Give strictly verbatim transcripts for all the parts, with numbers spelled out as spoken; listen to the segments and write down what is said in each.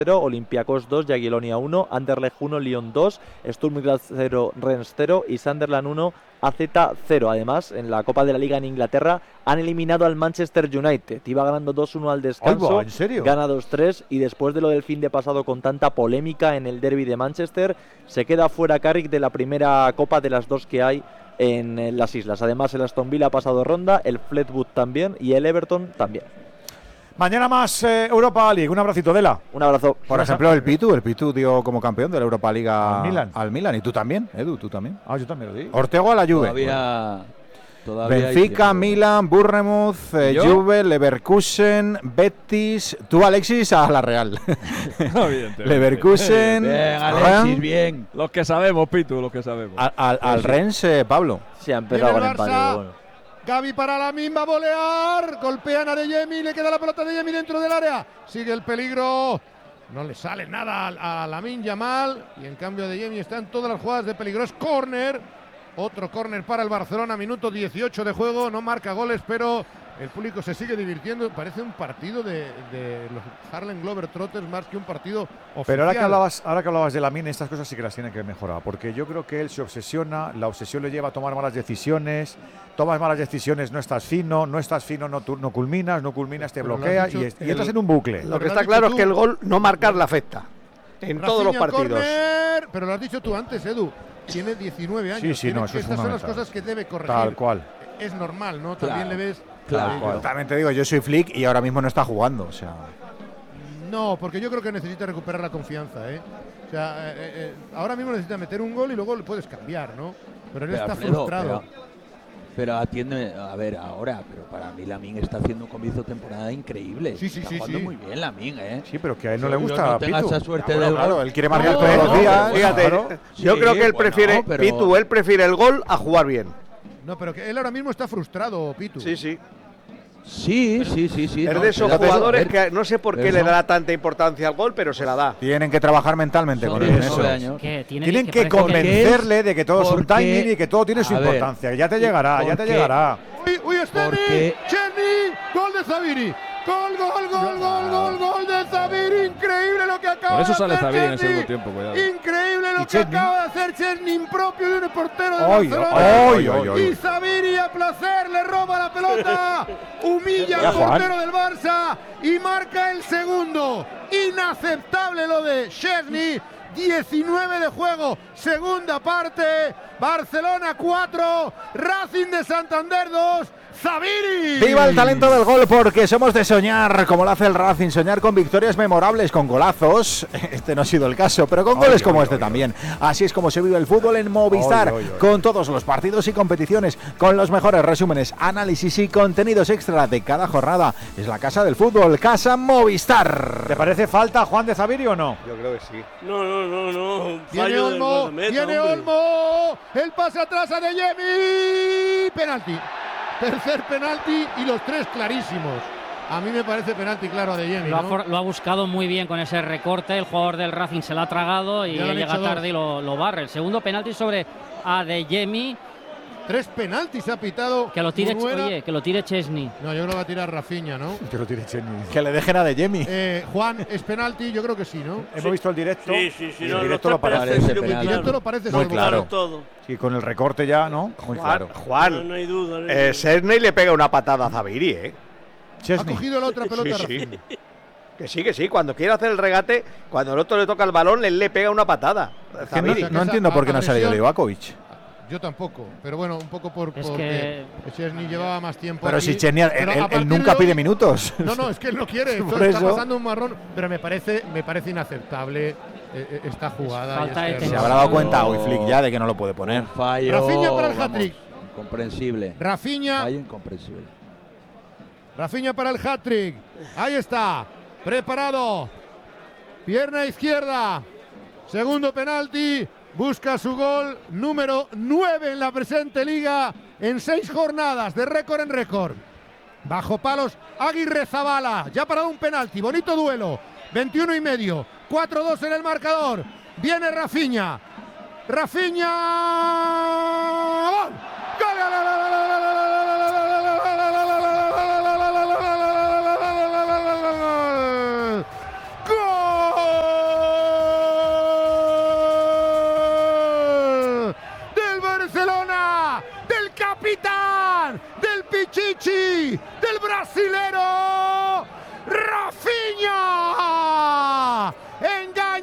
cero, Olympiacos dos, Jagiellonia uno, Anderlecht uno, Lyon dos, Sturm Graz cero, Rennes cero y Sunderland uno, A Z cero. Además, en la Copa de la Liga en Inglaterra han eliminado al Manchester United. Iba ganando dos uno al descanso. Ay, ¿en serio? Gana dos tres y después de lo del fin de pasado con tanta polémica en el derbi de Manchester, se queda fuera Carrick de la primera Copa de las dos que hay en, en las islas. Además, el Aston Villa ha pasado ronda, el Fleetwood también y el Everton también. Mañana más eh, Europa League. Un abracito, Dela. Un abrazo. Por ejemplo, el Pitu, el Pitu dio como campeón de la Europa League al Milan. Al Milan. Y tú también, Edu, tú también. Ah, yo también lo digo. Ortego a la Juve. Todavía, todavía Benfica, Milan, Bournemouth, eh, Juve, Leverkusen, Betis. Tú, Alexis, a la Real. Leverkusen. Bien, Alexis, bien. Los que sabemos, Pitu, los que sabemos. Al, al, al Rennes, eh, Pablo. Sí, ha empezado con el empate. Barça. Bueno. Gavi para la misma, volear, golpean a Adeyemi, le queda la pelota a Adeyemi dentro del área, sigue el peligro, no le sale nada a, a Lamine Yamal y en cambio Adeyemi está en todas las jugadas de peligro, es córner, otro córner para el Barcelona, minuto dieciocho de juego, no marca goles pero el público se sigue divirtiendo, parece un partido de, de los Harlem Globetrotters más que un partido oficial. Pero ahora que hablabas, ahora que hablabas de Lamine, estas cosas sí que las tiene que mejorar, porque yo creo que él se obsesiona, la obsesión le lleva a tomar malas decisiones, tomas malas decisiones, no estás fino, no estás fino, no, tu, no culminas, no culminas, te Pero bloquea dicho, y, es, y el, entras en un bucle. Lo que está claro es que el gol no marcar le afecta en Rafinha, todos los partidos. Corner, pero lo has dicho tú antes, Edu, tiene diecinueve años. Sí, sí, tiene, no, eso es estas son las fundamental. cosas que debe corregir. Tal cual. Es normal, ¿no? También Claro, le ves. claro. Claro. También te digo, yo soy flick y ahora mismo no está jugando. O sea. No, porque yo creo que necesita recuperar la confianza, ¿eh? O sea, eh, eh, ahora mismo necesita meter un gol y luego le puedes cambiar, ¿no? Pero él Pero, está Alfredo, frustrado. Pero, pero atiende, a ver, ahora, pero para mí Lamine está haciendo un comienzo de temporada increíble. Sí, sí, está sí, jugando sí. muy bien Lamine, ¿eh? Sí, pero que a él no Yo- le yo gusta no a tenga Pitu. esa suerte Ah, bueno, del claro, gol. él quiere marcar No, todos no, los días. Fíjate, Claro. yo Sí, creo que él bueno, prefiere, pero- Pitu, él prefiere el gol a jugar bien. No, pero que él ahora mismo está frustrado, Pitu. Sí, sí. Sí, sí, sí, sí. Es no, de esos pero- jugadores a ver, que no sé por qué pero le son- dará tanta importancia al gol, pero se la da. Tienen que trabajar mentalmente son con él en diecinueve eso. años. ¿Qué? Tiene Tienen que que parece convencerle de que todo es un porque- timing y que todo tiene su a ver, importancia. Ya te llegará, ya te porque- llegará. Uy, uy, Sterni, Porque- Cherny, gol de Zaviri. Gol, gol, gol, gol, gol, gol de Zaviri. Increíble lo que acaba Por eso de sale hacer Zaviri en el Cherny. segundo tiempo, cuidado. Increíble lo Y que Cherny. acaba de hacer Cherny, impropio de un portero de Ay, Barcelona. ay, ay, ay. Y Zaviri a placer le roba la pelota, humilla Ya, al Juan. portero del Barça y marca el segundo. Inaceptable lo de Chesney. diecinueve de juego, segunda parte. Barcelona cuatro, Racing de Santander dos. Zaviri. ¡Viva el talento del gol! Porque somos de soñar, como lo hace el Racing, soñar con victorias memorables, con golazos. Este no ha sido el caso, pero con Ay, goles ay, como ay, este ay, también. Así es como se vive el fútbol en Movistar, Ay, ay, ay. con todos los partidos y competiciones, con los mejores resúmenes, análisis y contenidos extra de cada jornada. Es la casa del fútbol, Casa Movistar. ¿Te parece falta Juan de Zaviri o no? Yo creo que sí. No, no, no, no. Un Viene fallo del Olmo, guardameta, viene hombre. Olmo, el pase atrás a Adeyemi, penalti, tercer penalti y los tres clarísimos. A mí me parece penalti claro a Adeyemi, Lo ha, ¿no? for- lo ha buscado muy bien con ese recorte. El jugador del Racing se lo ha tragado y Ya lo han llega hecho tarde dos. y lo, lo barre. El segundo penalti sobre Adeyemi, Tres penaltis ha pitado que lo tire, Munuera. oye, que lo tire Chesney. No, yo creo que va a tirar Rafinha, ¿no? Que lo tiene Chesney. Que le dejen a De Jemi. Eh, Juan, ¿es penalti? Yo creo que sí, ¿no? Hemos visto el directo. Sí, sí, sí. y no, el no directo está lo parece. parece muy penal. El directo claro. lo parece Muy salvo. claro. Todo. Sí, con el recorte ya, ¿no? Muy Juan, claro. No, Juan, no hay duda. no hay eh, duda. Serney le pega una patada a Zaviri, ¿eh? Ha Chesney. cogido la otra pelota Sí, sí. Rafinha. Que sí, que sí. Cuando quiere hacer el regate, cuando el otro le toca el balón, él le pega una patada. Es que no, Zaviri. O sea, que no esa entiendo por qué no ha salido agresión- Livakovic. Yo tampoco, pero bueno, un poco por Es porque Chesney llevaba más tiempo. Pero aquí. si Chesney, él, Pero a él- él partir nunca de pide hoy- minutos. No, no, es que él no quiere. Esto Por está eso. pasando un marrón, pero me parece, me parece inaceptable eh, eh, esta jugada. falta y de este Se error. habrá dado cuenta hoy Flick ya de que no lo puede poner. Un fallo. Rafinha para el vamos, hat-trick. Incomprensible. Rafinha, Fallo incomprensible. Rafinha para el hat-trick. Ahí está, preparado. Pierna izquierda. Segundo penalti. Busca su gol número nueve en la presente liga en seis jornadas de récord en récord. Bajo palos Aguirre Zabala. Ya ha parado un penalti. Bonito duelo. veintiuno y medio. cuatro dos en el marcador. Viene Rafinha. Rafinha. ¡Gol! ¡Gol! ¡Gol! ¡Gol! ¡Gol! ¡Gol!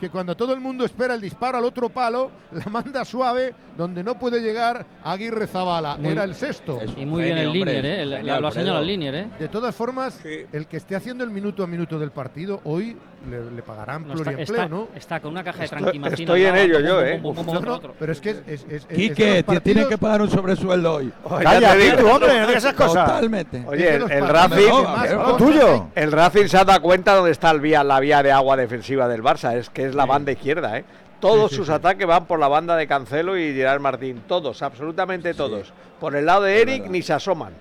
que cuando todo el mundo espera el disparo al otro palo, la manda suave, donde no puede llegar Aguirre Zabala. Muy, Era el sexto. Y muy bien el Linier, ¿eh? Genial, lo ha señalado el Fredo. Linier, ¿eh? De todas formas, Sí. el que esté haciendo el minuto a minuto del partido, hoy le, le pagarán No, está, pluriempleo, está, ¿no? está con una caja de Estoy- tranquimacina. estoy en al lado, ello pum, yo, pum, ¿eh? pum, pum, pum, No, otro, no, otro. pero es que es, es, es, es de Quique, los te partidos- tienen que pagar un sobresueldo hoy. Oye, Calla, ya te digo. tú, hombre, no digas esas cosas. Totalmente. Oye, es de el, los el partidos Racing, que No, más pero- cosas tuyo. el Racing se ha dado cuenta dónde está el vía, la vía de agua defensiva del Barça, es que es la banda izquierda, ¿eh? Todos Sí, sí, sus sí. ataques van por la banda de Cancelo y Gerard Martín, todos, absolutamente todos. Por el lado de Es Eric verdad. ni se asoman.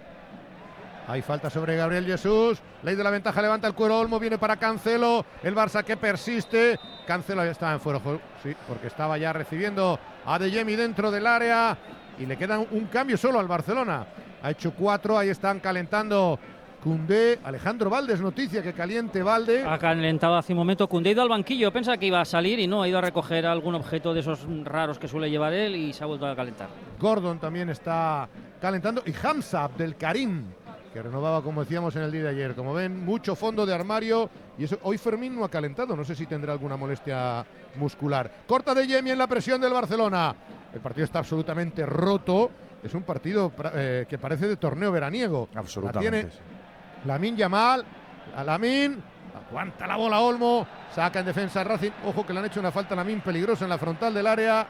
Hay falta sobre Gabriel Jesús. Ley de la ventaja, levanta el cuero Olmo, viene para Cancelo. El Barça que persiste. Cancelo ya estaba en fuera de juego, sí, porque estaba ya recibiendo a De Jemi dentro del área. Y le queda un cambio solo al Barcelona. Ha hecho cuatro, ahí están calentando Koundé. Alejandro Valdes, noticia que caliente Valde. Ha calentado hace un momento. Koundé ha ido al banquillo. Pensaba que iba a salir y no, ha ido a recoger algún objeto de esos raros que suele llevar él y se ha vuelto a calentar. Gordon también está calentando. Y Hamza Abdelkarim, que renovaba, como decíamos en el día de ayer. Como ven, mucho fondo de armario. Y eso, hoy Fermín no ha calentado. No sé si tendrá alguna molestia muscular. Corta De Jemi en la presión del Barcelona. El partido está absolutamente roto. Es un partido eh, que parece de torneo veraniego. Absolutamente. La tiene Lamine Yamal. A Lamine. Aguanta la bola Olmo. Saca en defensa Racing. Ojo que le han hecho una falta a Lamine peligrosa en la frontal del área.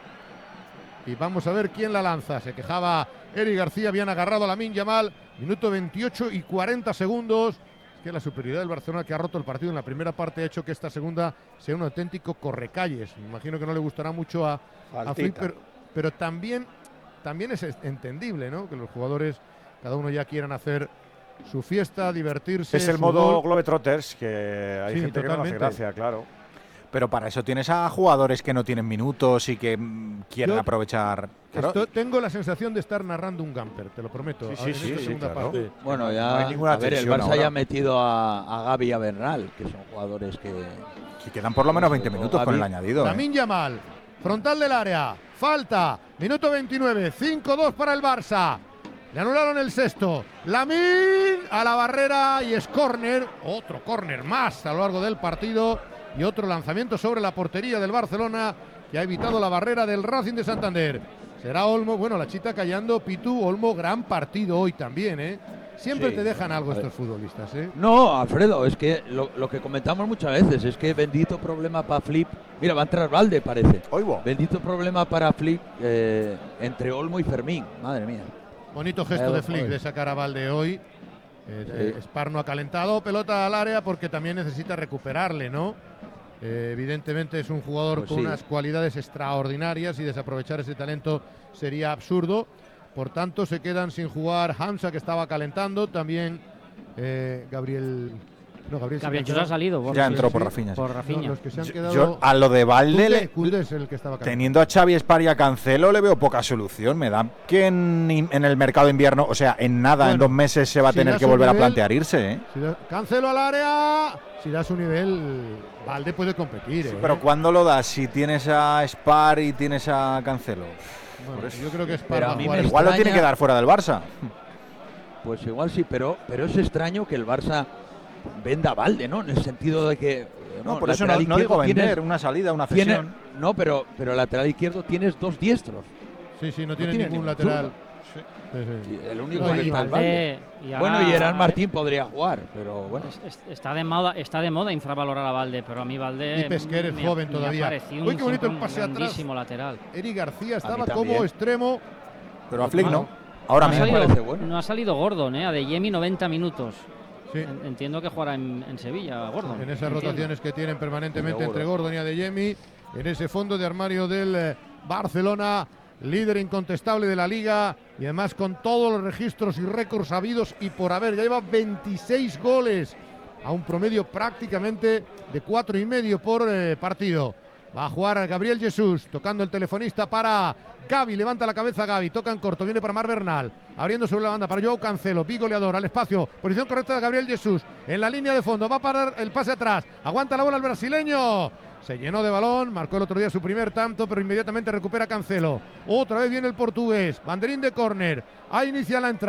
Y vamos a ver quién la lanza. Se quejaba Eric García. Habían agarrado a Lamine Yamal. Minuto veintiocho y cuarenta segundos. Es que la superioridad del Barcelona, que ha roto el partido en la primera parte, ha hecho que esta segunda sea un auténtico correcalles. Me imagino que no le gustará mucho a, a Flick, pero, pero también, también es entendible, ¿no? Que los jugadores, cada uno ya quieran hacer su fiesta, divertirse. Es el su modo gol. Globetrotters, que hay Sí, gente que no hace totalmente. gracia, claro. Pero para eso tienes a jugadores que no tienen minutos y que mm, quieren Yo- aprovechar. Claro. Esto- tengo la sensación de estar narrando un Gamper, te lo prometo. Sí, sí, en sí, esta sí, segunda claro. parte. Bueno, No ya. hay ninguna A ver, el tensión Barça ahora. ya ha metido a, a Gavi y a Bernal, que son jugadores que. Que quedan por lo menos veinte Sobre minutos todo con el Gavi. añadido. ¿eh? Lamine Yamal, frontal del área, falta, minuto veintinueve, cinco dos para el Barça. Le anularon el sexto. Lamine a la barrera y es córner, otro córner más a lo largo del partido y otro lanzamiento sobre la portería del Barcelona que ha evitado la barrera del Racing de Santander. Será Olmo, bueno, la chita callando, Pitu, Olmo, gran partido hoy también, ¿eh? Siempre Sí, te dejan algo a ver. estos futbolistas, ¿eh? No, Alfredo, es que lo, lo que comentamos muchas veces es que bendito problema para Flip. Mira, va a entrar Valde, parece. Oigo. Bendito problema para Flip eh, entre Olmo y Fermín. Madre mía. Bonito gesto Vaya de dos Flick goles. de sacar a Valde hoy. Eh, Sí. eh, Spar no ha calentado, pelota al área porque también necesita recuperarle, ¿no? Eh, evidentemente es un jugador Pues con sí. unas cualidades extraordinarias y desaprovechar ese talento sería absurdo. Por tanto, se quedan sin jugar Hamza, que estaba calentando, también eh, Gabriel. No, Gabriel, se Gabriel ha Jesús quedado. ha salido. por- Ya sí, entró sí, por sí, Rafinha, sí. Por No, Rafinha. los que se han Yo- quedado. Yo a lo de Valde, Koundé, le- Koundé es el que estaba calentando. teniendo a Xavi, Spar y a Cancelo, le veo poca solución. Me da que en, en el mercado de invierno, o sea, en nada, en Bueno, dos meses se va a si tener das que un volver a nivel- plantear irse. ¿eh? Si da- Cancelo al área. Si da su nivel, Valde puede competir. Sí, ¿eh? pero ¿cuándo lo das? Si tienes a Spar y tienes a Cancelo. Bueno, por eso. yo creo que es Pero para a mí jugar me el- Igual lo extraña- tiene que dar fuera del Barça. Pues igual sí, pero, pero es extraño que el Barça venda a Valde, ¿no? En el sentido de que. eh, No, por eso no, lateral no digo izquierdo tienes- vender, una salida, una tiene- cesión. no, pero, pero lateral izquierdo tienes dos diestros. Sí, sí, no tiene tiene ningún ningún lateral. Sí, sí. Sí, el único No, que y está es Valde. Valde, y Bueno, ahora- y Gerard Martín podría jugar, pero bueno. Es- es- Está de moda, está de moda infravalorar a Valde, pero a mí Valde Y Pesquer es me ha- joven me ha todavía. parecido Uy, un- qué bonito siempre el un pase atrás. grandísimo lateral. Eric García estaba también. como extremo. Pero a Flick no. No Ahora ha, mismo. salido, parece bueno. no ha salido Gordon, ¿eh? A De Jemi noventa minutos. Sí, En- Entiendo que jugará en, en Sevilla, Gordon. en esas entiendo. rotaciones que tienen permanentemente Seguro. entre Gordon y Adeyemi. En ese fondo de armario del eh, Barcelona, líder incontestable de la liga y además con todos los registros y récords habidos y por haber. Ya lleva veintiséis goles a un promedio prácticamente de cuatro y medio por eh, partido. Va a jugar Gabriel Jesús, tocando el telefonista para Gavi, levanta la cabeza Gavi, toca en corto, viene para Mar Bernal, abriendo sobre la banda para Joao Cancelo, Vigo goleador al espacio, posición correcta de Gabriel Jesús, en la línea de fondo, va a parar el pase atrás, aguanta la bola el brasileño, se llenó de balón, marcó el otro día su primer tanto, pero inmediatamente recupera Cancelo, otra vez viene el portugués, banderín de córner, ahí inicia la entrada.